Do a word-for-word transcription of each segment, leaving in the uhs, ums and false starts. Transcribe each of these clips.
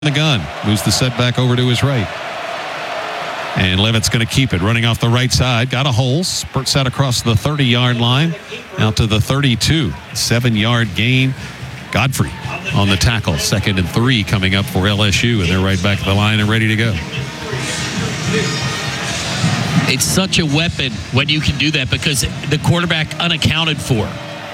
the gun. Moves the setback over to his right. And Levitt's going to keep it. Running off the right side. Got a hole. Spurts out across the thirty-yard line. Out to the thirty-two. Seven-yard gain. Godfrey on the tackle. Second and three coming up for L S U. And they're right back at the line and ready to go. It's such a weapon when you can do that because the quarterback unaccounted for.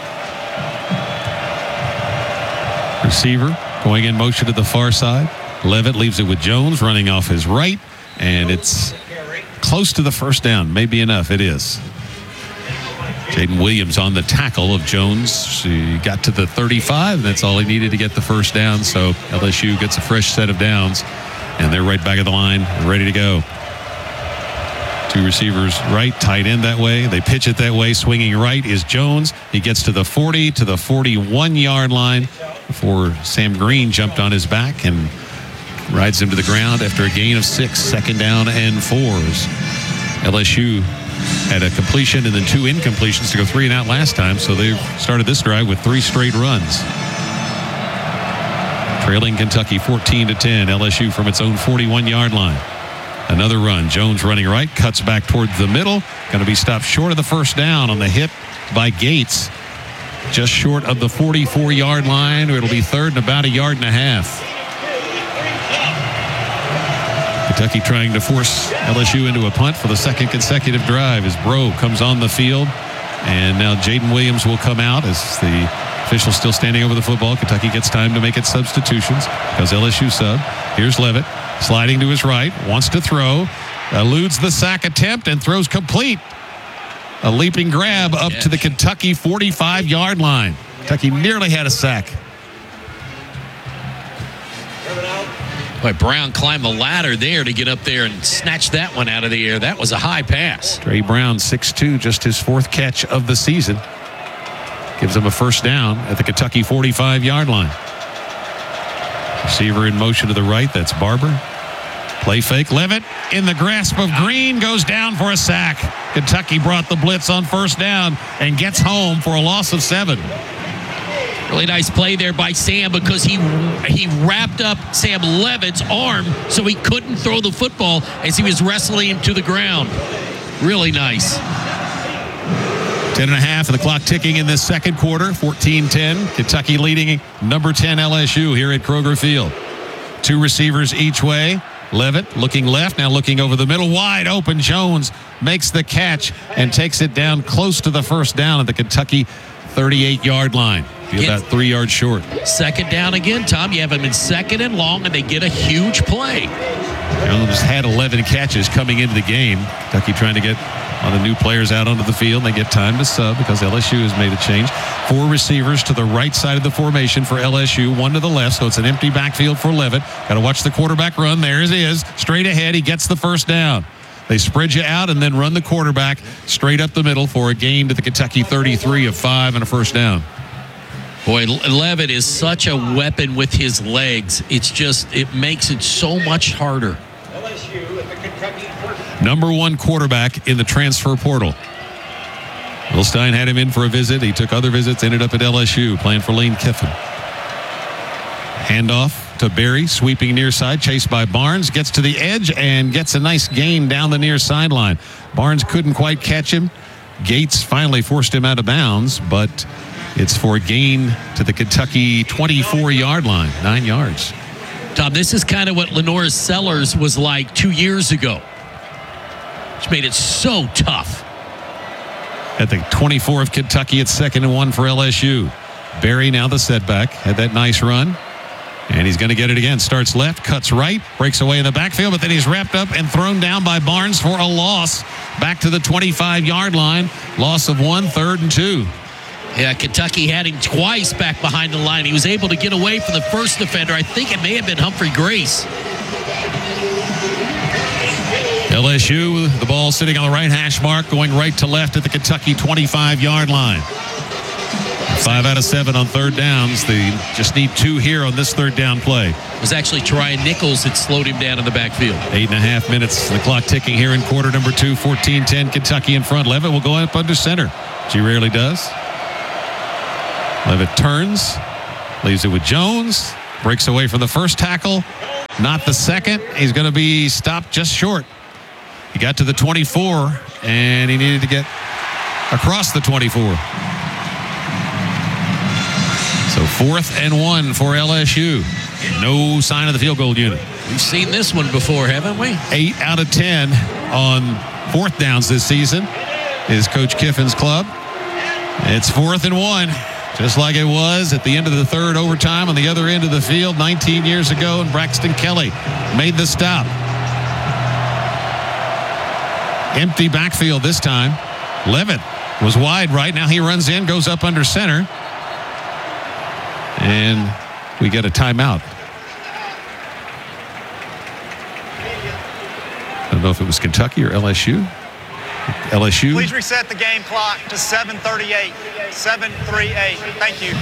Receiver going in motion to the far side. Levitt leaves it with Jones running off his right. And it's close to the first down. Maybe enough. It is. Jaden Williams on the tackle of Jones. She got to the thirty-five. That's all he needed to get the first down. So L S U gets a fresh set of downs. And they're right back at the line, ready to go. Two receivers right, tight end that way. They pitch it that way. Swinging right is Jones. He gets to the forty, to the forty-one-yard line before Sam Green jumped on his back and rides him to the ground after a gain of six. Second down and fours. L S U had a completion and then two incompletions to go three and out last time, so they started this drive with three straight runs. Trailing Kentucky fourteen to ten. L S U from its own forty-one-yard line. Another run. Jones running right, cuts back towards the middle. Going to be stopped short of the first down on the hit by Gates. Just short of the forty-four-yard line. It'll be third and about a yard and a half. Kentucky trying to force L S U into a punt for the second consecutive drive as Bro comes on the field. And now Jaden Williams will come out as the official still standing over the football. Kentucky gets time to make its substitutions because L S U sub. Here's Levitt sliding to his right, wants to throw, eludes the sack attempt and throws complete. A leaping grab up yes. to the Kentucky forty-five-yard line. Kentucky nearly had a sack. Boy, Brown climbed the ladder there to get up there and snatch that one out of the air. That was a high pass. Trey Brown, six two, just his fourth catch of the season. Gives him a first down at the Kentucky forty-five-yard line. Receiver in motion to the right. That's Barber. Play fake. Levitt in the grasp of Green. Goes down for a sack. Kentucky brought the blitz on first down and gets home for a loss of seven. Really nice play there by Sam because he he wrapped up Sam Levitt's arm so he couldn't throw the football as he was wrestling him to the ground. Really nice. Ten and a half of the clock ticking in this second quarter. fourteen ten. Kentucky leading number ten L S U here at Kroger Field. Two receivers each way. Levitt looking left, now looking over the middle. Wide open. Jones makes the catch and takes it down close to the first down at the Kentucky thirty-eight-yard line. Be about three yards short. Second down again, Tom. You have them in second and long, and they get a huge play. Jones had eleven catches coming into the game. Kentucky trying to get all the new players out onto the field. They get time to sub because L S U has made a change. Four receivers to the right side of the formation for L S U, one to the left, so it's an empty backfield for Levitt. Got to watch the quarterback run. There it is. Straight ahead. He gets the first down. They spread you out and then run the quarterback straight up the middle for a gain to the Kentucky thirty-three of five and a first down. Boy, Levitt is such a weapon with his legs. It's just, it makes it so much harder. Number one quarterback in the transfer portal. Will Stein had him in for a visit. He took other visits, ended up at L S U, playing for Lane Kiffin. Handoff to Berry, sweeping near side, chased by Barnes, gets to the edge and gets a nice gain down the near sideline. Barnes couldn't quite catch him. Gates finally forced him out of bounds, but it's for a gain to the Kentucky twenty-four-yard line, nine yards. Tom, this is kind of what Lenora Sellers was like two years ago. Which made it so tough. At the twenty-four of Kentucky, it's second and one for L S U. Berry now the setback, had that nice run. And he's going to get it again. Starts left, cuts right, breaks away in the backfield, but then he's wrapped up and thrown down by Barnes for a loss. Back to the twenty-five-yard line. Loss of one, third and two. Yeah, Kentucky had him twice back behind the line. He was able to get away from the first defender. I think it may have been Humphrey Grace. L S U, the ball sitting on the right hash mark, going right to left at the Kentucky twenty-five-yard line. Five out of seven on third downs. They just need two here on this third down play. It was actually Tryon Nichols that slowed him down in the backfield. Eight and a half minutes. The clock ticking here in quarter number two. fourteen ten Kentucky in front. Levitt will go up under center. She rarely does. Levitt turns, leaves it with Jones. breaks away from the first tackle, not the second. He's going to be stopped just short. He got to the twenty-four, and he needed to get across the twenty-four. So fourth and one for L S U. No sign of the field goal unit. We've seen this one before, haven't we? Eight out of ten on fourth downs this season is Coach Kiffin's club. It's fourth and one, just like it was at the end of the third overtime on the other end of the field nineteen years ago, and Braxton Kelly made the stop. Empty backfield this time. Levitt was wide right. Now he runs in, goes up under center. And we get a timeout. I don't know if it was Kentucky or L S U. L S U. Please reset the game clock to seven thirty-eight. seven thirty-eight. Thank you.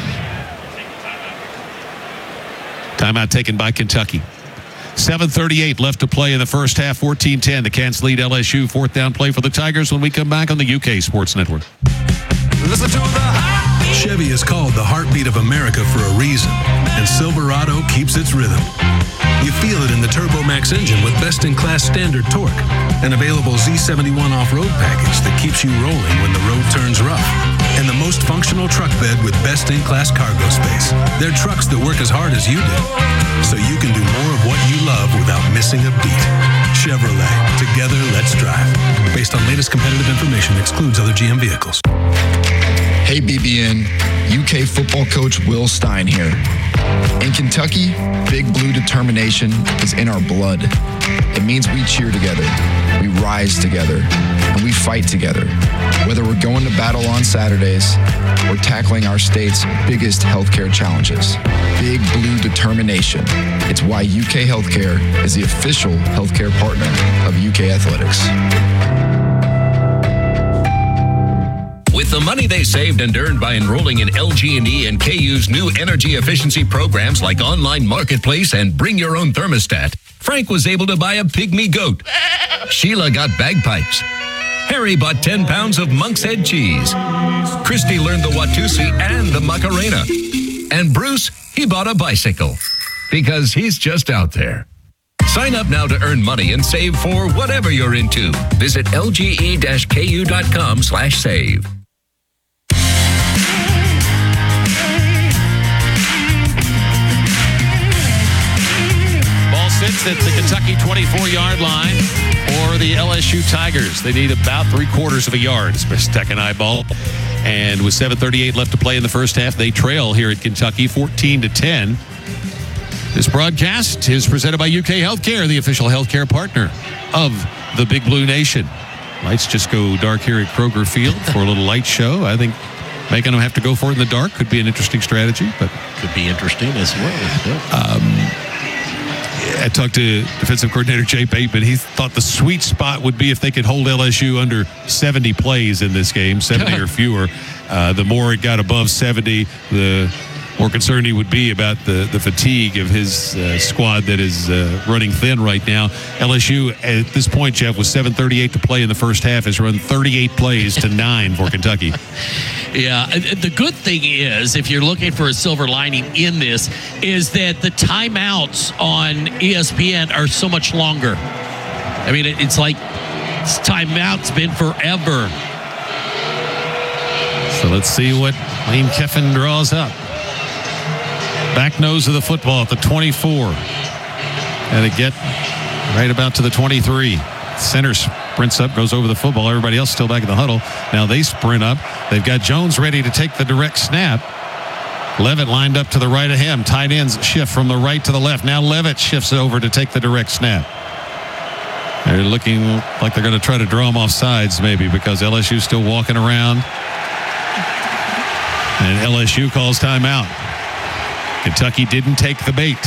Timeout taken by Kentucky. seven thirty-eight left to play in the first half. fourteen ten. The Cats lead L S U. Fourth down play for the Tigers when we come back on the U K Sports Network. Listen to the heartbeat. Chevy is called the heartbeat of America for a reason, and Silverado keeps its rhythm. You feel it in the Turbo Max engine with best-in-class standard torque, an available Z seventy-one off-road package that keeps you rolling when the road turns rough, and the most functional truck bed with best-in-class cargo space. They're trucks that work as hard as you do, so you can do more of what you love without missing a beat. Chevrolet, together let's drive. Based on latest competitive information, excludes other G M vehicles. Hey B B N, U K football coach Will Stein here. In Kentucky, Big Blue determination is in our blood. It means we cheer together, we rise together, and we fight together. Whether we're going to battle on Saturdays or tackling our state's biggest healthcare challenges. Big Blue determination. It's why U K Healthcare is the official healthcare partner of U K Athletics. With the money they saved and earned by enrolling in L G and E and K U's new energy efficiency programs like Online Marketplace and Bring Your Own Thermostat, Frank was able to buy a pygmy goat. Sheila got bagpipes. Harry bought ten pounds of Monk's Head cheese. Christy learned the Watusi and the Macarena. And Bruce, he bought a bicycle. Because he's just out there. Sign up now to earn money and save for whatever you're into. Visit L G E K U dot com slash save. Sits at the Kentucky twenty-four-yard line for the L S U Tigers. They need about three quarters of a yard, as Tech and eyeball. And with seven thirty-eight left to play in the first half, they trail here at Kentucky fourteen to ten. This broadcast is presented by U K Healthcare, the official healthcare partner of the Big Blue Nation. Lights just go dark here at Kroger Field for a little light show. I think making them have to go for it in the dark could be an interesting strategy, but could be interesting as well. Yeah. Um, I talked to defensive coordinator Jay Bateman. He thought the sweet spot would be if they could hold L S U under seventy plays in this game, seventy or fewer. Uh, the more it got above seventy, the more concerned he would be about the, the fatigue of his uh, squad that is uh, running thin right now. L S U, at this point, Jeff, with seven thirty-eight to play in the first half, has run thirty-eight plays to nine for Kentucky. Yeah, the good thing is, if you're looking for a silver lining in this, is that the timeouts on E S P N are so much longer. I mean, it's like this timeout's been forever. So let's see what Lane Kiffin draws up. Back nose of the football at the twenty-four. And to get right about to the twenty-three. Center sprints up, goes over the football. Everybody else still back in the huddle. Now they sprint up. They've got Jones ready to take the direct snap. Levitt lined up to the right of him. Tight ends shift from the right to the left. Now Levitt shifts over to take the direct snap. They're looking like they're going to try to draw him off sides maybe because L S U's still walking around. And L S U calls timeout. Kentucky didn't take the bait.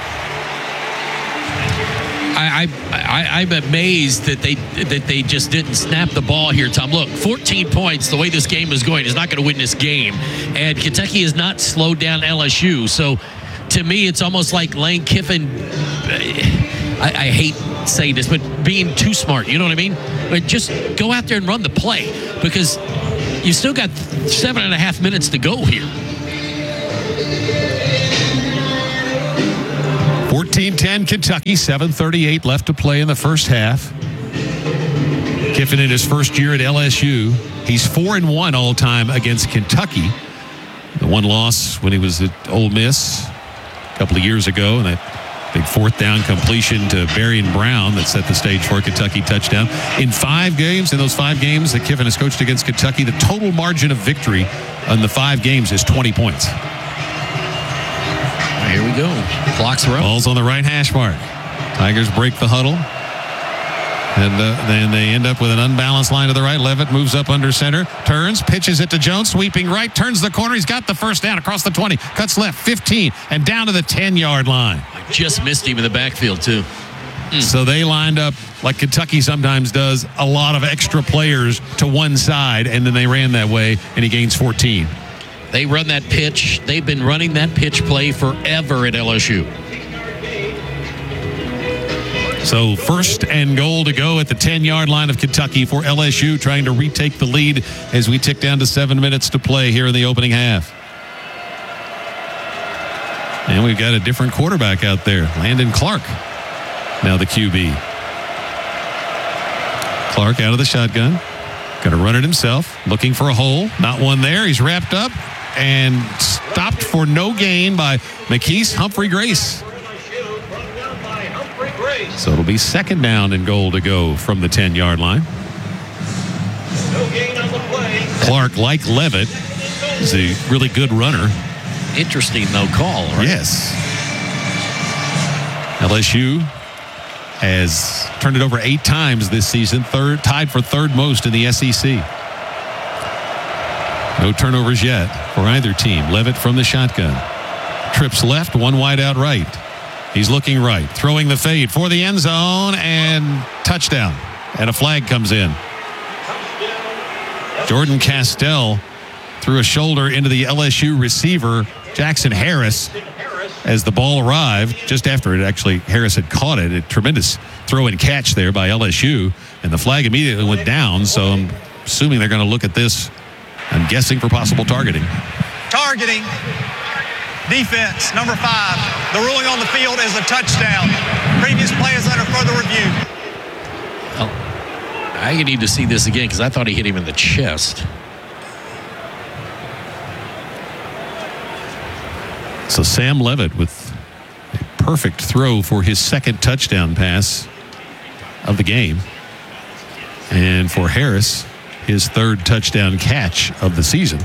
I, I, I'm amazed that they that they just didn't snap the ball here, Tom. Look, fourteen points, the way this game is going, is not going to win this game. And Kentucky has not slowed down L S U. So, to me, it's almost like Lane Kiffin, I, I hate saying this, but being too smart. You know what I mean? But just go out there and run the play because you still got seven and a half minutes to go here. fourteen ten Kentucky, seven thirty-eight left to play in the first half. Kiffin in his first year at L S U. He's four and one all time against Kentucky. The one loss when he was at Ole Miss a couple of years ago, and that big fourth down completion to Berrien Brown that set the stage for a Kentucky touchdown. In five games, in those five games that Kiffin has coached against Kentucky, the total margin of victory on the five games is twenty points. Here we go. Clock's running. Ball's on the right hash mark. Tigers break the huddle. And uh, then they end up with an unbalanced line to the right. Levitt moves up under center, turns, pitches it to Jones, sweeping right, turns the corner. He's got the first down across the twenty, cuts left, fifteen, and down to the ten-yard line. I just missed him in the backfield, too. Mm. So they lined up, like Kentucky sometimes does, a lot of extra players to one side, and then they ran that way, and he gains fourteen. They run that pitch. They've been running that pitch play forever at L S U. So first and goal to go at the ten-yard line of Kentucky for L S U, trying to retake the lead as we tick down to seven minutes to play here in the opening half. And we've got a different quarterback out there, Landon Clark, now the Q B. Clark out of the shotgun, going to run it himself, looking for a hole, not one there. He's wrapped up and stopped for no gain by McKees Humphrey Grace. So it'll be second down and goal to go from the ten-yard line. Clark, like Levitt, is a really good runner. Interesting, though, call, right? Yes. L S U has turned it over eight times this season, third tied for third most in the S E C. No turnovers yet for either team. Levitt from the shotgun. Trips left, one wide out right. He's looking right, throwing the fade for the end zone, and touchdown. And a flag comes in. Jordan Castell threw a shoulder into the L S U receiver, Jackson Harris, as the ball arrived. Just after it, actually, Harris had caught it. A tremendous throw and catch there by L S U, and the flag immediately went down. So I'm assuming they're going to look at this, I'm guessing, for possible targeting. Targeting. Defense, number five. The ruling on the field is a touchdown. Previous play is under further review. Well, I need to see this again because I thought he hit him in the chest. So Sam Levitt with a perfect throw for his second touchdown pass of the game. And for Harris, his third touchdown catch of the season.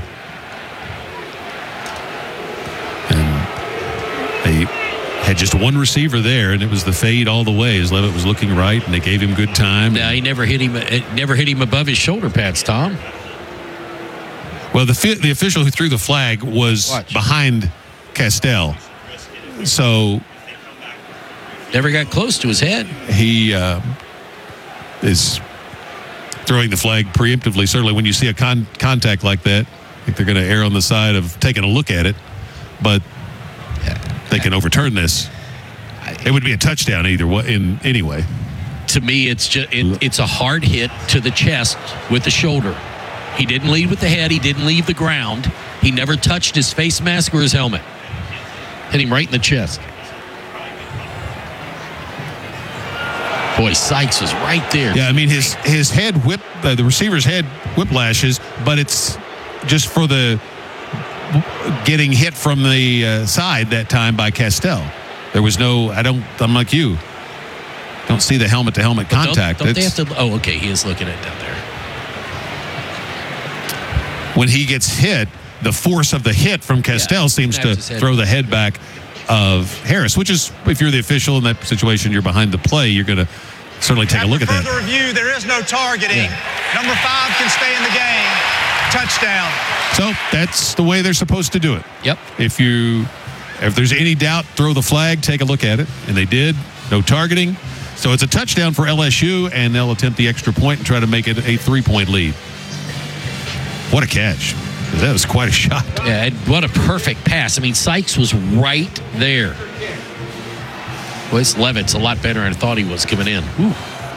They had just one receiver there, and it was the fade all the way as Levitt was looking right, and they gave him good time. No, he never hit him. It never hit him above his shoulder pads, Tom. Well, the the official who threw the flag was Watch. behind Castell, so never got close to his head. He uh, is throwing the flag preemptively. Certainly, when you see a con- contact like that, I think they're going to err on the side of taking a look at it, but they can overturn this. It would be a touchdown either way, in anyway. To me, it's just it, it's a hard hit to the chest with the shoulder. He didn't lead with the head. He didn't leave the ground. He never touched his face mask or his helmet. Hit him right in the chest. Boy, Sykes was right there. Yeah, I mean, his his head whip, uh, the receiver's head whiplashes, but it's just for the getting hit from the uh, side that time by Castell. There was no, I don't, I'm like you, don't see the helmet-to-helmet But contact. Don't, don't they have to, oh, okay, he is looking at it down there. When he gets hit, the force of the hit from Castell Yeah, seems to snaps his head. throw the head back of Harris, which is, if you're the official in that situation, you're behind the play, you're going to certainly take After a look at that. further review, there is no targeting. Yeah. Number five can stay in the game. Touchdown. So that's the way they're supposed to do it. Yep. If you, if there's any doubt, throw the flag, take a look at it. And they did. No targeting. So it's a touchdown for L S U, and they'll attempt the extra point and try to make it a three-point lead. What a catch. That was quite a shot. Yeah, and what a perfect pass. I mean, Sykes was right there. Well, this Levitt's a lot better than I thought he was coming in. Ooh.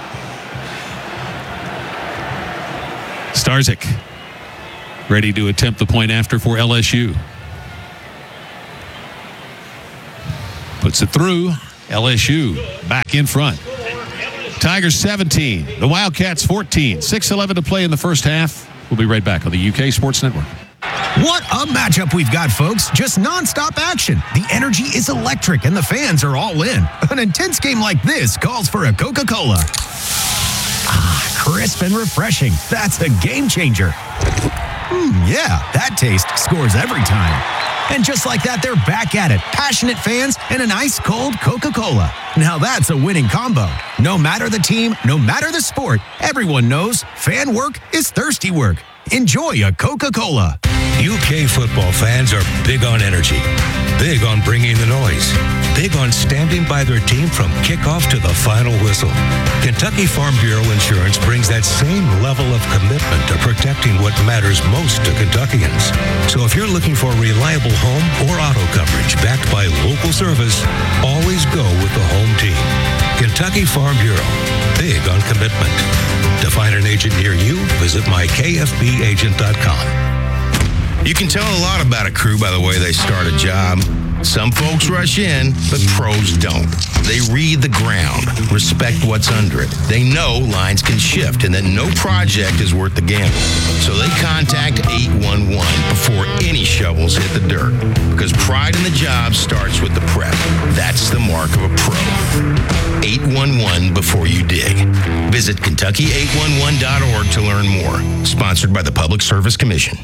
Starzyk ready to attempt the point after for L S U. Puts it through, L S U back in front. Tigers seventeen, the Wildcats fourteen. six eleven to play in the first half. We'll be right back on the U K Sports Network. What a matchup we've got, folks. Just nonstop action. The energy is electric and the fans are all in. An intense game like this calls for a Coca-Cola. Ah, crisp and refreshing. That's a game changer. Hmm, yeah, that taste scores every time. And just like that, they're back at it. Passionate fans and an ice-cold Coca-Cola. Now that's a winning combo. No matter the team, no matter the sport, everyone knows fan work is thirsty work. Enjoy a Coca-Cola. U K football fans are big on energy, big on bringing the noise, big on standing by their team from kickoff to the final whistle. Kentucky Farm Bureau Insurance brings that same level of commitment to protecting what matters most to Kentuckians. So if you're looking for reliable home or auto coverage backed by local service, always go with the home team. Kentucky Farm Bureau, big on commitment. To find an agent near you, visit my K F B agent dot com. You can tell a lot about a crew by the way they start a job. Some folks rush in, but pros don't. They read the ground, respect what's under it. They know lines can shift and that no project is worth the gamble. So they contact eight one one before any shovels hit the dirt. Because pride in the job starts with the prep. That's the mark of a pro. eight one one before you dig. Visit Kentucky eight one one dot org to learn more. Sponsored by the Public Service Commission.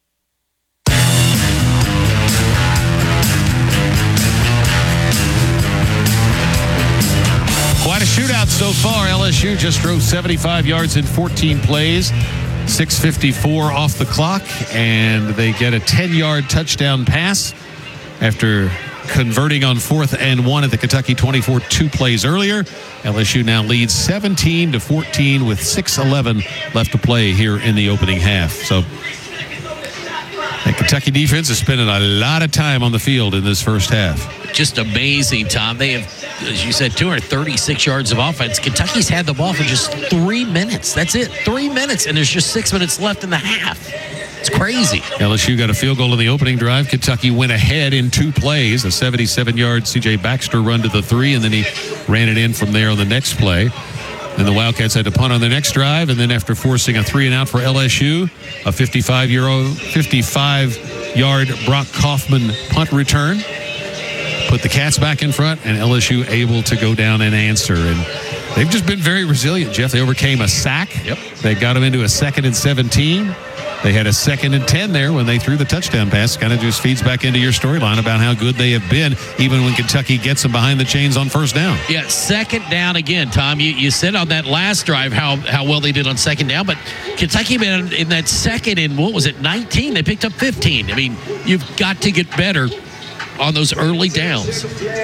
Quite a shootout so far. L S U just drove seventy-five yards in fourteen plays, six fifty-four off the clock, and they get a ten-yard touchdown pass after converting on fourth and one at the Kentucky twenty-four two plays earlier. L S U now leads seventeen to fourteen with six eleven left to play here in the opening half. So the Kentucky defense is spending a lot of time on the field in this first half. Just amazing, Tom. They have, as you said, two hundred thirty-six yards of offense. Kentucky's had the ball for just three minutes. That's it, three minutes, and there's just six minutes left in the half. It's crazy. L S U got a field goal in the opening drive. Kentucky went ahead in two plays, a seventy-seven-yard C J Baxter run to the three, and then he ran it in from there on the next play. Then the Wildcats had to punt on the next drive, and then after forcing a three and out for L S U, a fifty-five-yard Brock Kaufman punt return put the Cats back in front, and L S U able to go down and answer. And they've just been very resilient, Jeff. They overcame a sack. Yep. They got them into a second and seventeen. They had a second and ten there when they threw the touchdown pass. Kind of just feeds back into your storyline about how good they have been, even when Kentucky gets them behind the chains on first down. Yeah, second down again, Tom. You, you said on that last drive how, how well they did on second down, but Kentucky, man, in that second and what was it, nineteen? They picked up fifteen. I mean, you've got to get better on those early downs.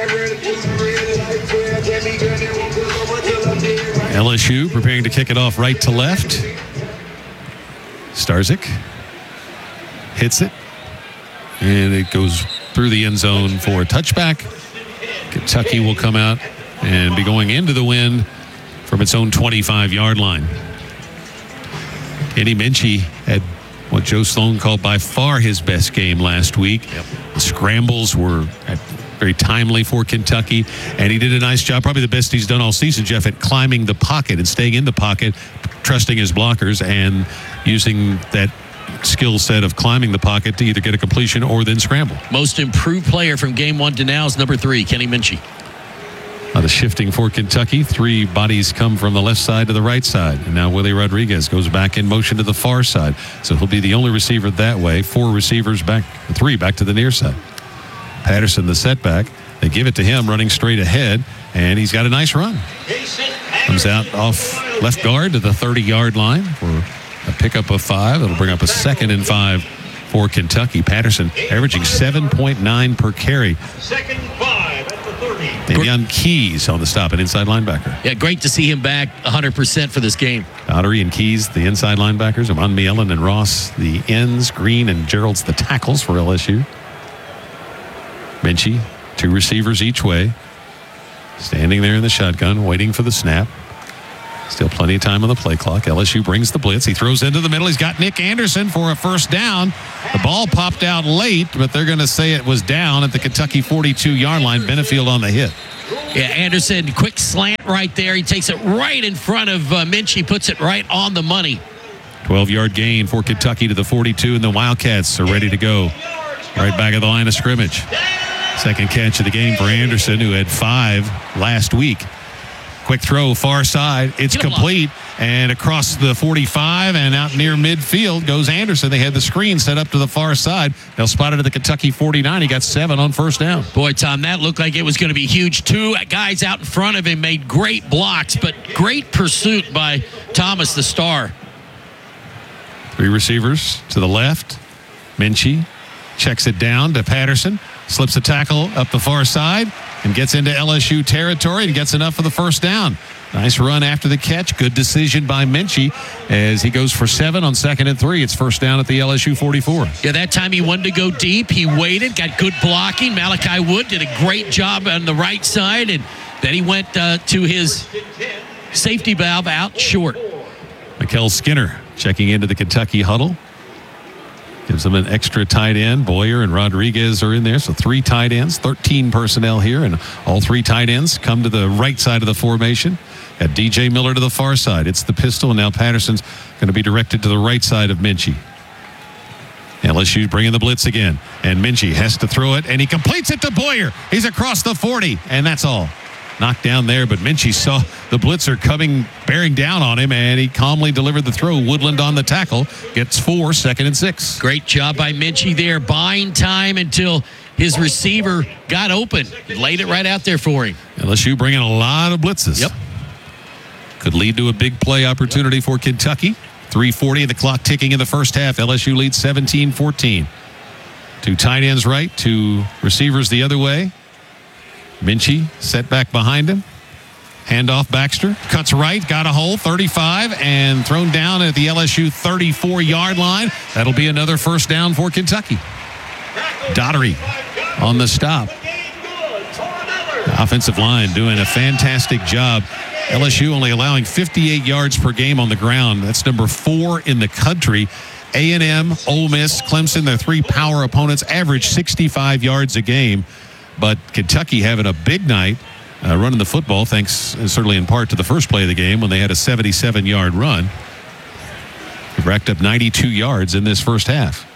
L S U preparing to kick it off right to left. Starzyk hits it, and it goes through the end zone for a touchback. Kentucky will come out and be going into the wind from its own twenty-five-yard line. Kenny Minchie had what Joe Sloan called by far his best game last week. Yep. The scrambles were very timely for Kentucky, and he did a nice job, probably the best he's done all season, Jeff, at climbing the pocket and staying in the pocket, trusting his blockers, and using that skill set of climbing the pocket to either get a completion or then scramble. Most improved player from game one to now is number three, Kenny Minchie. A lot of shifting for Kentucky. Three bodies come from the left side to the right side. And now Willie Rodriguez goes back in motion to the far side. So he'll be the only receiver that way. Four receivers back, three back to the near side. Patterson, the setback. They give it to him running straight ahead, and he's got a nice run. Comes out off left guard to the thirty-yard line for a pickup of five. It'll bring up a second and five for Kentucky. Patterson averaging seven point nine per carry. Second five at the thirty. Damian Keys on the stop, an inside linebacker. Yeah, great to see him back one hundred percent for this game. Daughtery and Keys, the inside linebackers. Amon Mielen and Ross, the ends. Green and Gerald's the tackles for L S U. Minchie, two receivers each way. Standing there in the shotgun, waiting for the snap. Still plenty of time on the play clock. L S U brings the blitz. He throws into the middle. He's got Nick Anderson for a first down. The ball popped out late, but they're going to say it was down at the Kentucky forty-two-yard line. Benefield on the hit. Yeah, Anderson, quick slant right there. He takes it right in front of uh, Minchie, puts it right on the money. twelve-yard gain for Kentucky to the forty-two, and the Wildcats are ready to go. Right back at the line of scrimmage. Second catch of the game for Anderson, who had five last week. Quick throw, far side. It's complete. And across the forty-five and out near midfield goes Anderson. They had the screen set up to the far side. They'll spot it at the Kentucky forty-nine. He got seven on first down. Boy, Tom, that looked like it was going to be huge. Two guys out in front of him made great blocks, but great pursuit by Thomas, the star. Three receivers to the left. Minchie checks it down to Patterson. Slips a tackle up the far side and gets into L S U territory and gets enough for the first down. Nice run after the catch. Good decision by Minchie as he goes for seven on second and three. It's first down at the L S U forty-four. Yeah, that time he wanted to go deep. He waited, got good blocking. Malachi Wood did a great job on the right side, and then he went uh, to his safety valve out short. Mikel Skinner checking into the Kentucky huddle. Gives them an extra tight end. Boyer and Rodriguez are in there. So three tight ends, thirteen personnel here. And all three tight ends come to the right side of the formation. Got D J Miller to the far side. It's the pistol. And now Patterson's going to be directed to the right side of Minchie. L S U's bringing the blitz again. And Minchie has to throw it. And he completes it to Boyer. He's across the forty. And that's all. Knocked down there, but Minchie saw the blitzer coming, bearing down on him, and he calmly delivered the throw. Woodland on the tackle, gets four, second and six. Great job by Minchie there, buying time until his receiver got open. Laid it right out there for him. L S U bringing a lot of blitzes. Yep. Could lead to a big play opportunity for Kentucky. three forty, the clock ticking in the first half. L S U leads seventeen fourteen. Two tight ends right, two receivers the other way. Minchie set back behind him. Handoff Baxter. Cuts right. Got a hole. thirty-five. And thrown down at the L S U thirty-four-yard line. That'll be another first down for Kentucky. Daugherty on the stop. The offensive line doing a fantastic job. L S U only allowing fifty-eight yards per game on the ground. That's number four in the country. A and M, Ole Miss, Clemson, their three power opponents, average sixty-five yards a game. But Kentucky having a big night uh, running the football, thanks uh, certainly in part to the first play of the game when they had a seventy-seven-yard run. They racked up ninety-two yards in this first half.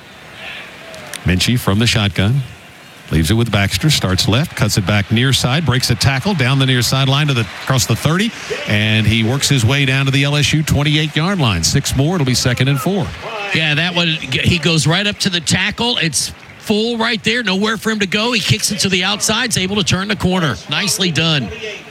Minchie from the shotgun. Leaves it with Baxter. Starts left, cuts it back near side, breaks a tackle down the near sideline to the across the thirty, and he works his way down to the L S U twenty-eight-yard line. Six more, it'll be second and four. Yeah, that one, he goes right up to the tackle. It's full right there, nowhere for him to go. He kicks it to the outside, is able to turn the corner. Nicely done.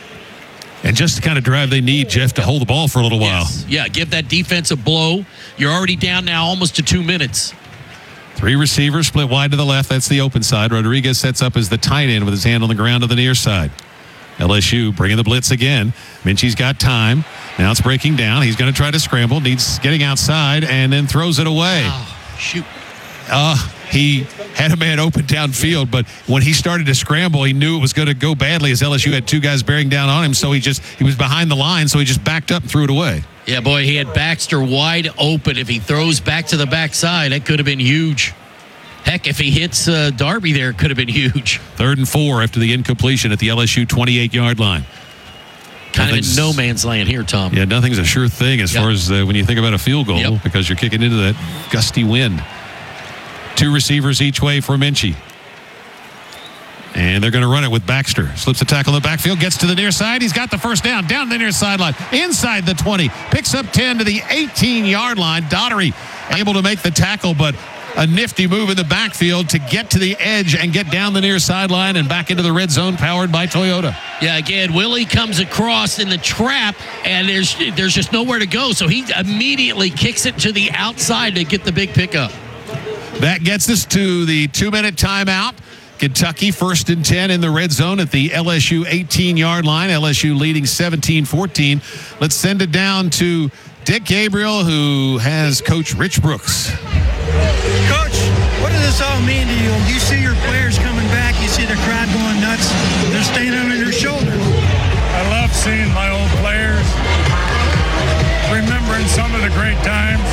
And just the kind of drive they need, Jeff, to hold the ball for a little while. Yes. Yeah, give that defense a blow. You're already down now almost to two minutes. Three receivers split wide to the left. That's the open side. Rodriguez sets up as the tight end with his hand on the ground to the near side. L S U bringing the blitz again. Minchie's got time. Now it's breaking down. He's going to try to scramble. Needs getting outside and then throws it away. Oh, shoot. Uh, he had a man open downfield, but when he started to scramble, he knew it was going to go badly as L S U had two guys bearing down on him, so he just he was behind the line, so he just backed up and threw it away. Yeah, boy, he had Baxter wide open. If he throws back to the backside, that could have been huge. Heck, if he hits uh, Darby there, it could have been huge. Third and four after the incompletion at the L S U twenty-eight-yard line. Kind Nothing's, of in no man's land here, Tom. Yeah, nothing's a sure thing as yep. far as uh, when you think about a field goal yep. because you're kicking into that gusty wind. Two receivers each way for Minchie. And they're going to run it with Baxter. Slips a tackle in the backfield, gets to the near side. He's got the first down, down the near sideline, inside the twenty. Picks up ten to the eighteen-yard line. Daugherty able to make the tackle, but a nifty move in the backfield to get to the edge and get down the near sideline and back into the red zone powered by Toyota. Yeah, again, Willie comes across in the trap, and there's there's just nowhere to go. So he immediately kicks it to the outside to get the big pickup. That gets us to the two-minute timeout. Kentucky first and ten in the red zone at the L S U eighteen-yard line. L S U leading seventeen fourteen. Let's send it down to Dick Gabriel, who has Coach Rich Brooks. Coach, what does this all mean to you? You see your players coming back. You see the crowd going nuts. They're standing on your shoulder. I love seeing my old players great times.